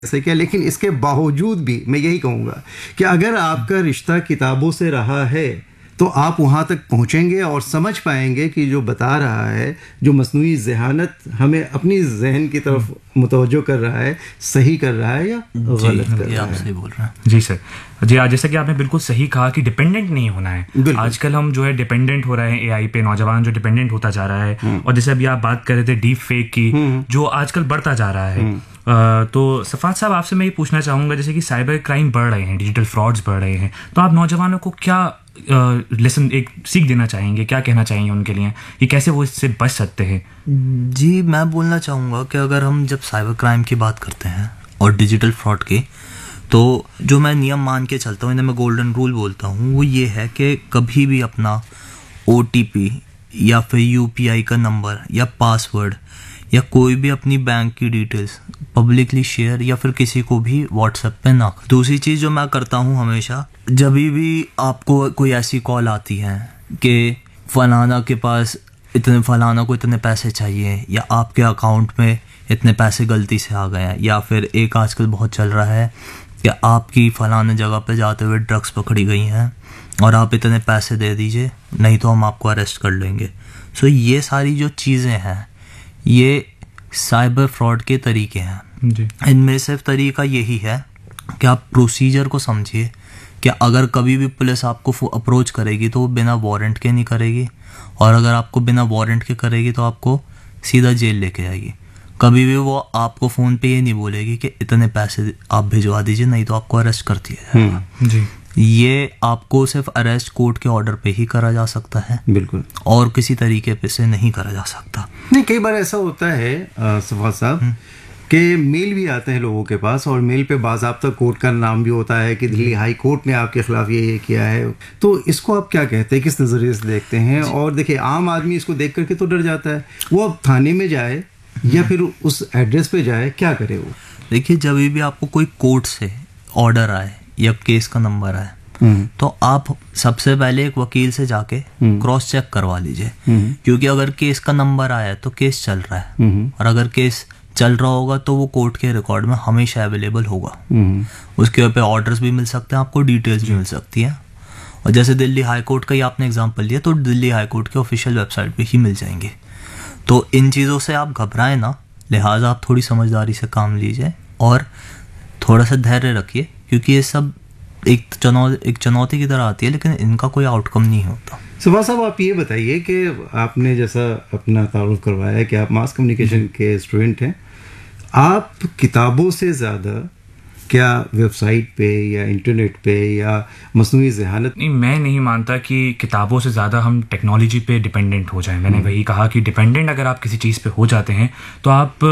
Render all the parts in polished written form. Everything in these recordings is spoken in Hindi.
ऐसे क्या, लेकिन इसके बावजूद भी मैं यही कहूँगा कि अगर आपका रिश्ता किताबों से रहा है तो आप वहाँ तक पहुँचेंगे और समझ पाएंगे कि जो बता रहा है, जो मस्नूई ज़हानत हमें अपनी जहन की तरफ मुतवज्जो कर रहा है, सही कर रहा है या गलत कर रहा है। आप सही बोल रहे हैं। जी सर, जी जैसा कि आपने बिल्कुल सही कहा कि डिपेंडेंट नहीं होना है। आजकल हम जो है डिपेंडेंट हो रहे हैं एआई पे, नौजवान जो डिपेंडेंट होता जा रहा है। और जैसे अभी आप बात कर रहे थे डीप फेक की, जो आजकल बढ़ता जा रहा है। तो सफात साहब, आपसे मैं ये पूछना चाहूँगा, जैसे कि साइबर क्राइम बढ़ रहे हैं, डिजिटल फ्रॉड्स बढ़ रहे हैं, तो आप नौजवानों को क्या लेसन, एक सीख देना चाहेंगे, क्या कहना चाहेंगे उनके लिए कि कैसे वो इससे बच सकते हैं? जी, मैं बोलना चाहूँगा कि अगर हम जब साइबर क्राइम की बात करते हैं और डिजिटल फ्रॉड की, तो जो मैं नियम मान के चलता हूँ, इन्हें मैं गोल्डन रूल बोलता हूँ, वो ये है कि कभी भी अपना OTP या फिर UPI का नंबर या पासवर्ड या कोई भी अपनी बैंक की डिटेल्स पब्लिकली शेयर या फिर किसी को भी व्हाट्सएप पे ना कर। दूसरी चीज़ जो मैं करता हूँ हमेशा, जब भी आपको कोई ऐसी कॉल आती है कि फलाना के पास फलाना को इतने पैसे चाहिए या आपके अकाउंट में इतने पैसे गलती से आ गए हैं, या फिर एक आजकल बहुत चल रहा है कि आपकी फलाने जगह पे जाते हुए ड्रग्स पकड़ी गई हैं और आप इतने पैसे दे दीजिए नहीं तो हम आपको अरेस्ट कर लेंगे। सो ये सारी जो चीज़ें हैं ये साइबर फ्रॉड के तरीके हैं। इनमें सिर्फ तरीका यही है कि आप प्रोसीजर को समझिए कि अगर कभी भी पुलिस आपको अप्रोच करेगी तो वो बिना वारंट के नहीं करेगी, और अगर आपको बिना वारंट के करेगी तो आपको सीधा जेल लेके जाएगी। कभी भी वो आपको फ़ोन पे ये नहीं बोलेगी कि इतने पैसे आप भिजवा दीजिए नहीं तो आपको अरेस्ट कर दिया जाएगा। जी, ये आपको सिर्फ अरेस्ट कोर्ट के ऑर्डर पे ही करा जा सकता है, बिल्कुल, और किसी तरीके पे से नहीं करा जा सकता। नहीं, कई बार ऐसा होता है सफात साहब कि मेल भी आते हैं लोगों के पास और मेल पे बाज़ाब्ता कोर्ट का नाम भी होता है कि दिल्ली हाई कोर्ट ने आपके खिलाफ ये किया है। तो इसको आप क्या कहते हैं, किस नज़रिए से देखते हैं? और देखिए, आम आदमी इसको देख करके तो डर जाता है, वो अब थाने में जाए या फिर उस एड्रेस पे जाए, क्या करे वो? देखिए, जब भी आपको कोई कोर्ट से ऑर्डर आए या केस का नंबर आए तो आप सबसे पहले एक वकील से जाके क्रॉस चेक करवा लीजिए, क्योंकि अगर केस का नंबर आया तो केस चल रहा है, और अगर केस चल रहा होगा तो वो कोर्ट के रिकॉर्ड में हमेशा अवेलेबल होगा। उसके ऊपर ऑर्डर्स भी मिल सकते हैं, आपको डिटेल्स भी मिल सकती हैं। और जैसे दिल्ली हाई कोर्ट का ही आपने एग्जांपल लिया, तो दिल्ली हाई कोर्ट के ऑफिशियल वेबसाइट पे ही मिल जाएंगे। तो इन चीज़ों से आप घबराएं ना, लिहाजा आप थोड़ी समझदारी से काम लीजिए और थोड़ा सा धैर्य रखिए, क्योंकि ये सब एक चुनौती की तरह आती है, लेकिन इनका कोई आउटकम नहीं होता। सुभाष साहब, आप ये बताइए कि आपने जैसा अपना तारुफ करवाया है कि आप मास कम्युनिकेशन के स्टूडेंट हैं, आप किताबों से ज़्यादा क्या वेबसाइट पे या इंटरनेट पे या मस्नूई ज़हानत? नहीं, मैं नहीं मानता कि किताबों से ज़्यादा हम टेक्नोलॉजी पे डिपेंडेंट हो जाएं। मैंने वही कहा कि डिपेंडेंट अगर आप किसी चीज़ पे हो जाते हैं तो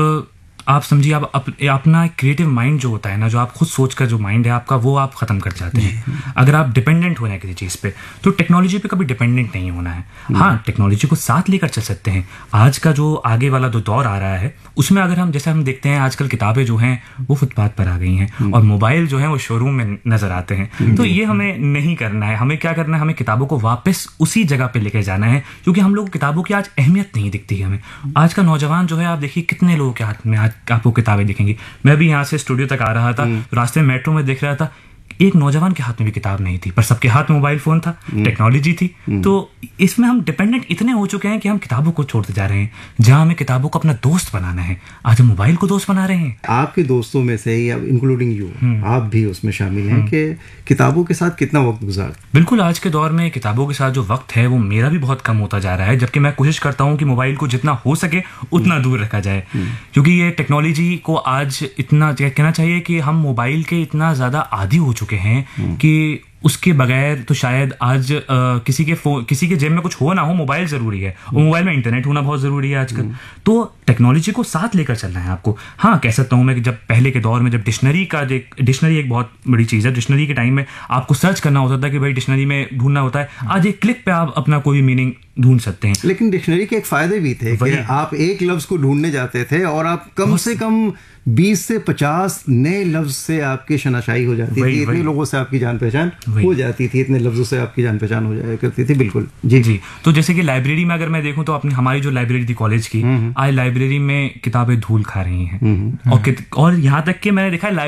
आप समझिए, आप अपना क्रिएटिव माइंड जो होता है ना, जो आप खुद सोच कर जो माइंड है आपका, वो आप ख़त्म कर जाते हैं। अगर आप डिपेंडेंट हो रहे हैं किसी चीज़ पे, तो टेक्नोलॉजी पे कभी डिपेंडेंट नहीं होना है। हाँ, टेक्नोलॉजी को साथ लेकर चल सकते हैं। आज का जो आगे वाला जो दौर आ रहा है उसमें अगर हम, जैसे हम देखते हैं आजकल किताबें जो हैं वो फुटपाथ पर आ गई हैं और मोबाइल जो है वो शोरूम में नज़र आते हैं। तो ये हमें नहीं करना है। हमें क्या करना है, हमें किताबों को वापस उसी जगह पे लेके जाना है, क्योंकि हम लोग को किताबों की आज अहमियत नहीं दिखती है हमें। आज का नौजवान जो है, आप देखिए कितने लोगों के हाथ में आज आपको किताबें दिखेंगी। मैं भी यहाँ से स्टूडियो तक आ रहा था, रास्ते में मेट्रो में देख रहा था, एक नौजवान के हाथ में भी किताब नहीं थी, पर सबके हाथ में मोबाइल फोन था, टेक्नोलॉजी थी। तो इसमें हम डिपेंडेंट इतने हो चुके हैं कि हम किताबों को छोड़ते जा रहे हैं। जहां हमें किताबों को अपना दोस्त बनाना है, आज हम मोबाइल को दोस्त बना रहे हैं। आपके दोस्तों में से, या इंक्लूडिंग यू, आप भी उसमें शामिल हैं कि किताबों के साथ कितना वक्त गुजार? बिल्कुल, आज के दौर में किताबों के साथ जो वक्त है वो मेरा भी बहुत कम होता जा रहा है, जबकि मैं कोशिश करता हूँ कि मोबाइल को जितना हो सके उतना दूर रखा जाए, क्योंकि ये टेक्नोलॉजी को आज इतना कहना चाहिए कि हम मोबाइल के इतना ज़्यादा आदी हो चुके हैं कि उसके बगैर तो शायद आज किसी के जेब में कुछ हो ना हो, मोबाइल जरूरी है, और मोबाइल में इंटरनेट होना बहुत जरूरी है आजकल। तो टेक्नोलॉजी को साथ लेकर चलना है आपको। हाँ, कह सकता हूँ मैं कि जब पहले के दौर में जब डिक्शनरी एक बहुत बड़ी चीज़ है, डिक्शनरी के टाइम में आपको सर्च करना होता था कि भाई डिक्शनरी में ढूंढना होता है, आज एक क्लिक पे आप अपना कोई मीनिंग ढूंढ सकते हैं। लेकिन डिक्शनरी के एक फायदे भी थे कि आप एक लफ्ज को ढूंढने जाते थे और आप कम से कम 20 से 50 नए लफ्ज से आपकी शनाशाई हो जाती थी, इतने लोगों से आपकी जान पहचान हो जाती थी, इतने लफ्जों से आपकी जान पहचान हो जाया करती थी। बिल्कुल जी जी। तो जैसे कि लाइब्रेरी में अगर मैं देखूं तो अपनी हमारी जो लाइब्रेरी थी कॉलेज की, आज लाइब्रेरी में किताबें धूल खा रही हैं। और यहाँ तक कि मैंने देखा है